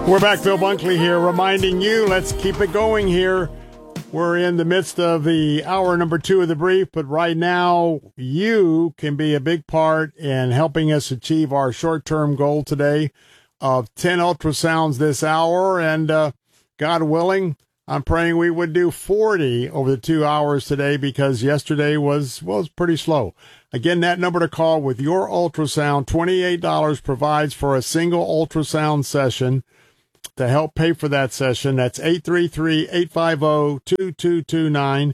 We're back. Phil Bunkley here, reminding you, let's keep it going here. We're in the midst of the hour number 2 of the brief, but right now you can be a big part in helping us achieve our short-term goal today of 10 ultrasounds this hour. And God willing, I'm praying we would do 40 over the 2 hours today, because yesterday was pretty slow. Again, that number to call with your ultrasound, $28 provides for a single ultrasound session. To help pay for that session, that's 833-850-2229,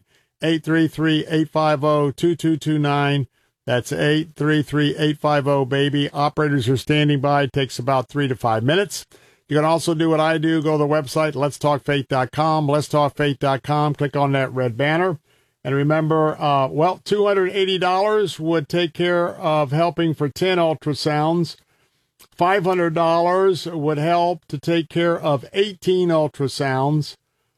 833-850-2229. That's 833-850-BABY. Operators are standing by. It takes about 3 to 5 minutes. You can also do what I do. Go to the website, letstalkfaith.com, letstalkfaith.com. Click on that red banner. And remember, $280 would take care of helping for 10 ultrasounds. $500 would help to take care of 18 ultrasounds.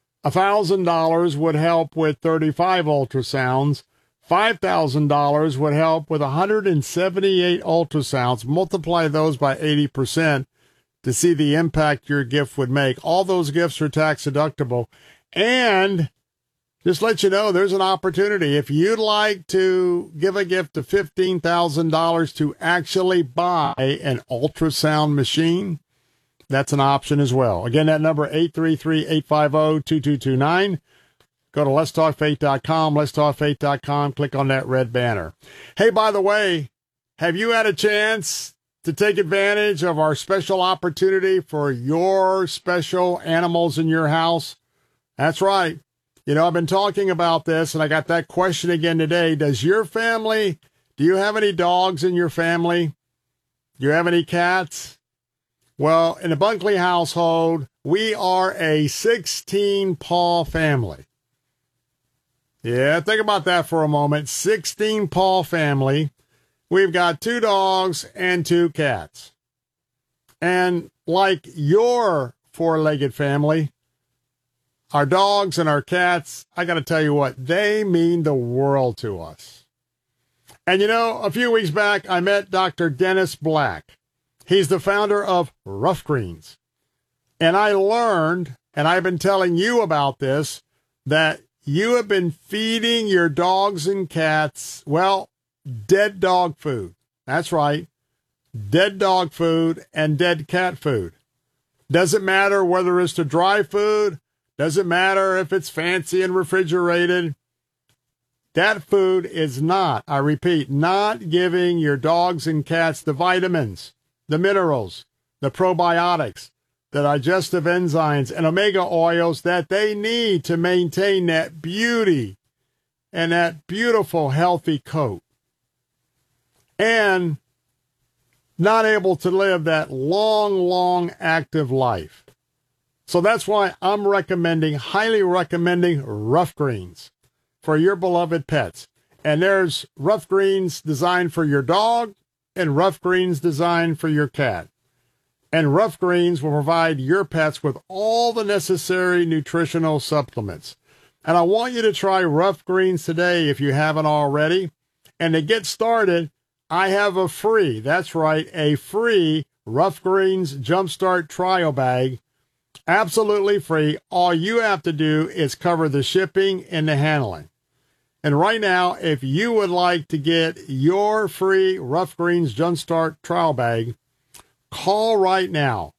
$1,000 would help with 35 ultrasounds. $5,000 would help with 178 ultrasounds. Multiply those by 80% to see the impact your gift would make. All those gifts are tax deductible. And just let you know, there's an opportunity. If you'd like to give a gift of $15,000 to actually buy an ultrasound machine, that's an option as well. Again, that number, 833-850-2229. Go to letstalkfaith.com, letstalkfaith.com. Click on that red banner. Hey, by the way, have you had a chance to take advantage of our special opportunity for your special animals in your house? That's right. You know, I've been talking about this, and I got that question again today. Do you have any dogs in your family? Do you have any cats? Well, in the Bunkley household, we are a 16-paw family. Yeah, think about that for a moment. 16-paw family. We've got 2 dogs and 2 cats. And like your 4-legged family, our dogs and our cats, I got to tell you what, they mean the world to us. And you know, a few weeks back, I met Dr. Dennis Black. He's the founder of Rough Greens. And I learned, and I've been telling you about this, that you have been feeding your dogs and cats, dead dog food. That's right. Dead dog food and dead cat food. Doesn't matter whether it's the dry food. Doesn't matter if it's fancy and refrigerated. That food is not, I repeat, not giving your dogs and cats the vitamins, the minerals, the probiotics, the digestive enzymes, and omega oils that they need to maintain that beauty and that beautiful, healthy coat. And not able to live that long, active life. So that's why I'm highly recommending Rough Greens for your beloved pets. And there's Rough Greens designed for your dog and Rough Greens designed for your cat. And Rough Greens will provide your pets with all the necessary nutritional supplements. And I want you to try Rough Greens today if you haven't already. And to get started, I have a free Rough Greens Jumpstart trial bag. Absolutely free. All you have to do is cover the shipping and the handling. And right now, if you would like to get your free Rough Greens Jumpstart trial bag, call right now.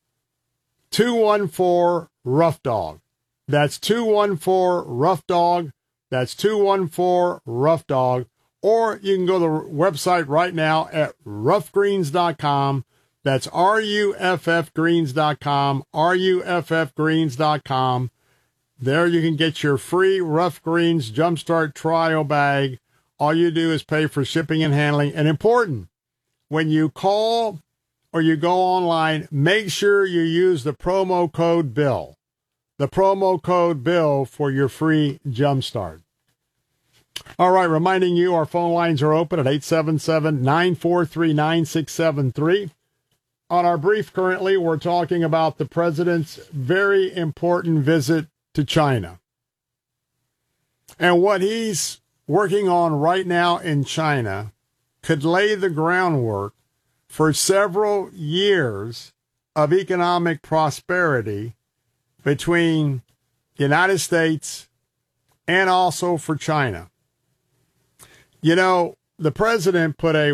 214-ROUGH-DOG. That's 214-ROUGH-DOG. That's 214-ROUGH-DOG. Or you can go to the website right now at roughgreens.com. That's RUFFgreens.com, RUFFgreens.com. There you can get your free Rough Greens Jumpstart trial bag. All you do is pay for shipping and handling. And important, when you call or you go online, make sure you use the promo code BILL. The promo code BILL for your free Jumpstart. All right, reminding you our phone lines are open at 877-943-9673. On our brief currently, we're talking about the president's very important visit to China. And what he's working on right now in China could lay the groundwork for several years of economic prosperity between the United States and also for China. You know, the president put a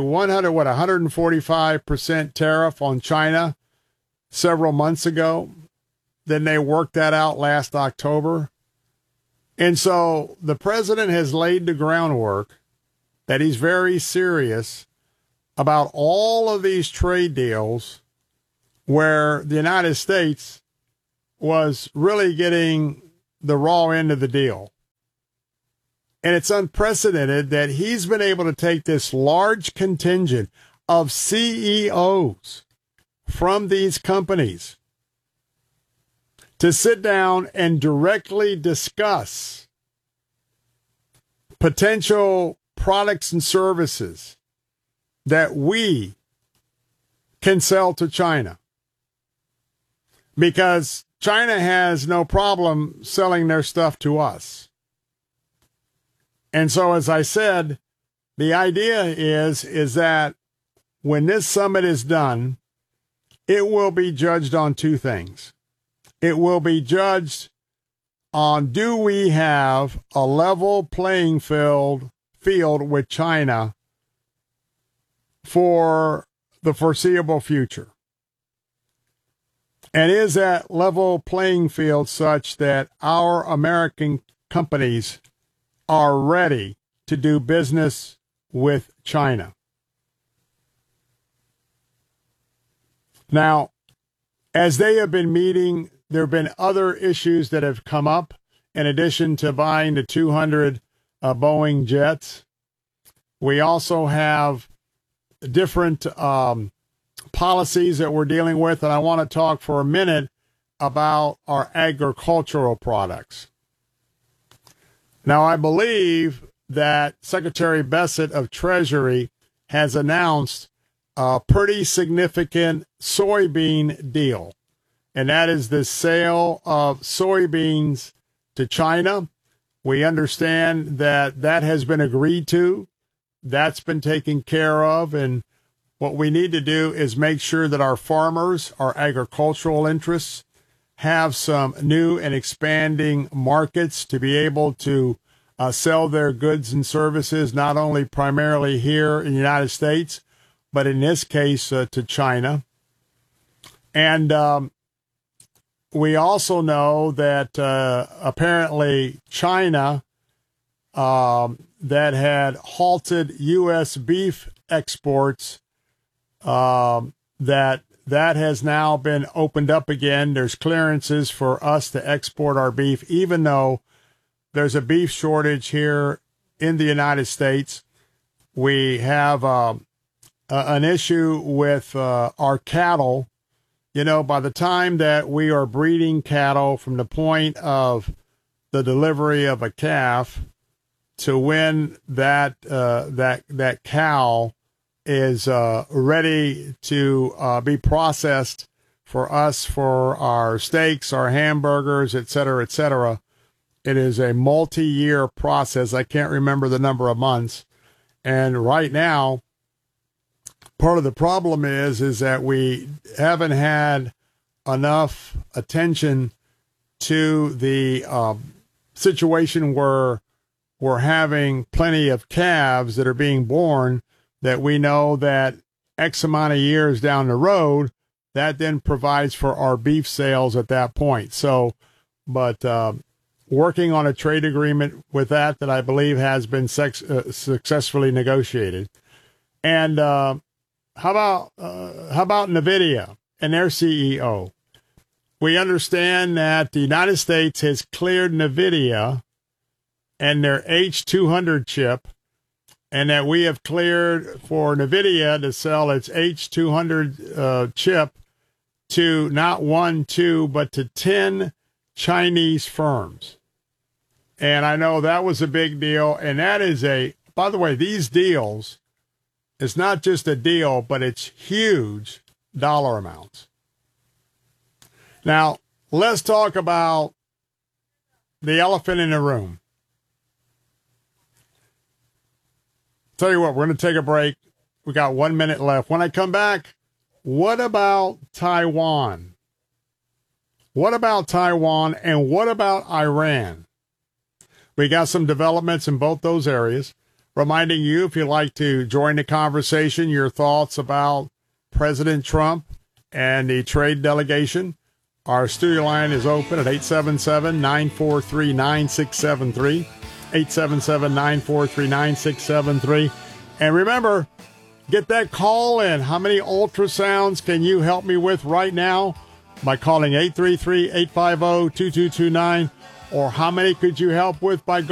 145% tariff on China several months ago. Then they worked that out last October. And so the president has laid the groundwork that he's very serious about all of these trade deals where the United States was really getting the raw end of the deal. And it's unprecedented that he's been able to take this large contingent of CEOs from these companies to sit down and directly discuss potential products and services that we can sell to China. Because China has no problem selling their stuff to us. And so, as I said, the idea is that when this summit is done, it will be judged on two things. It will be judged on, do we have a level playing field with China for the foreseeable future? And is that level playing field such that our American companies are ready to do business with China? Now, as they have been meeting, there have been other issues that have come up in addition to buying the 200 Boeing jets. We also have different policies that we're dealing with, and I want to talk for a minute about our agricultural products. Now, I believe that Secretary Bessent of Treasury has announced a pretty significant soybean deal, and that is the sale of soybeans to China. We understand that that has been agreed to. That's been taken care of, and what we need to do is make sure that our farmers, our agricultural interests, have some new and expanding markets to be able to sell their goods and services, not only primarily here in the United States, but in this case to China. And we also know that apparently China, that had halted U.S. beef exports, that has now been opened up again. There's clearances for us to export our beef, even though there's a beef shortage here in the United States. We have an issue with our cattle. You know, by the time that we are breeding cattle from the point of the delivery of a calf to when that cow is ready to be processed for us for our steaks, our hamburgers, et cetera, it is a multi-year process. I can't remember the number of months. And right now, part of the problem is that we haven't had enough attention to the situation where we're having plenty of calves that are being born, that we know that X amount of years down the road, that then provides for our beef sales at that point. So, but working on a trade agreement with that I believe has been successfully negotiated. And how about NVIDIA and their CEO? We understand that the United States has cleared NVIDIA and their H200 chip, and that we have cleared for NVIDIA to sell its H200 chip to not 1, 2, but to 10 Chinese firms. And I know that was a big deal. And that is by the way, these deals, it's not just a deal, but it's huge dollar amounts. Now, let's talk about the elephant in the room. Tell you what, we're going to take a break. We got 1 minute left. When I come back, What about Taiwan? What about Taiwan, and what about Iran? We got some developments in both those areas. Reminding you, if you'd like to join the conversation, your thoughts about President Trump and the trade delegation, our studio line is open at 877-943-9673, 877-943-9673. And remember, get that call in. How many ultrasounds can you help me with right now? By calling 833-850-2229, or how many could you help with by